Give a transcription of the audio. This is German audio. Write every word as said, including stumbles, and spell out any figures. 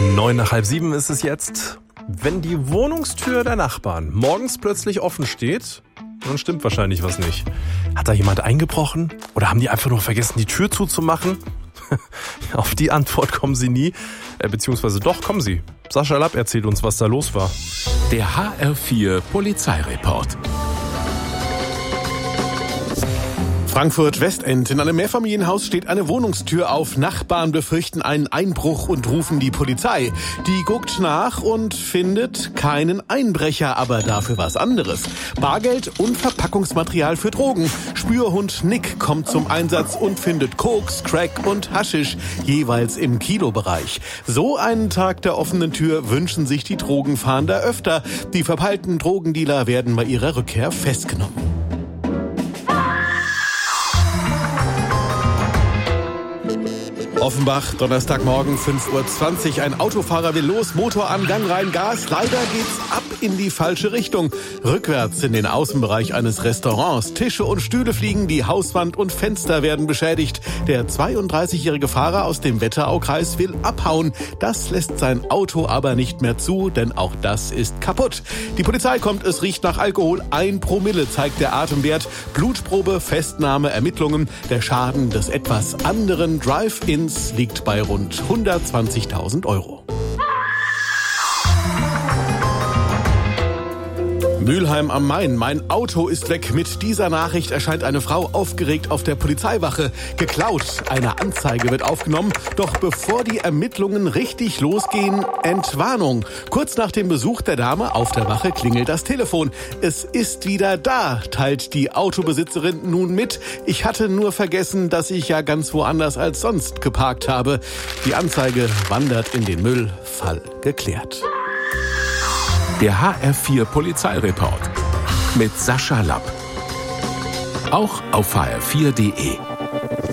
Neun nach halb sieben ist es jetzt. Wenn die Wohnungstür der Nachbarn morgens plötzlich offen steht, dann stimmt wahrscheinlich was nicht. Hat da jemand eingebrochen? Oder haben die einfach nur vergessen, die Tür zuzumachen? Auf die Antwort kommen sie nie. Äh, beziehungsweise doch, kommen sie. Sascha Lapp erzählt uns, was da los war. Der H R vier Polizeireport. Frankfurt-Westend. In einem Mehrfamilienhaus steht eine Wohnungstür auf. Nachbarn befürchten einen Einbruch und rufen die Polizei. Die guckt nach und findet keinen Einbrecher, aber dafür was anderes. Bargeld und Verpackungsmaterial für Drogen. Spürhund Nick kommt zum Einsatz und findet Koks, Crack und Haschisch, jeweils im Kilobereich. So einen Tag der offenen Tür wünschen sich die Drogenfahnder öfter. Die verpeilten Drogendealer werden bei ihrer Rückkehr festgenommen. Offenbach, Donnerstagmorgen, fünf Uhr zwanzig. Ein Autofahrer will los, Motor an, Gang rein, Gas. Leider geht's ab in die falsche Richtung. Rückwärts in den Außenbereich eines Restaurants. Tische und Stühle fliegen, die Hauswand und Fenster werden beschädigt. Der zweiunddreißigjährige Fahrer aus dem Wetteraukreis will abhauen. Das lässt sein Auto aber nicht mehr zu, denn auch das ist kaputt. Die Polizei kommt, es riecht nach Alkohol. Ein Promille zeigt der Atemwert. Blutprobe, Festnahme, Ermittlungen. Der Schaden des etwas anderen Drive-Ins liegt bei rund hundertzwanzigtausend Euro. Mülheim am Main. Mein Auto ist weg. Mit dieser Nachricht erscheint eine Frau aufgeregt auf der Polizeiwache. Geklaut. Eine Anzeige wird aufgenommen. Doch bevor die Ermittlungen richtig losgehen, Entwarnung. Kurz nach dem Besuch der Dame auf der Wache klingelt das Telefon. Es ist wieder da, teilt die Autobesitzerin nun mit. Ich hatte nur vergessen, dass ich ja ganz woanders als sonst geparkt habe. Die Anzeige wandert in den Müll. Fall geklärt. Der H R vier Polizeireport mit Sascha Lapp. Auch auf h r vier punkt d e.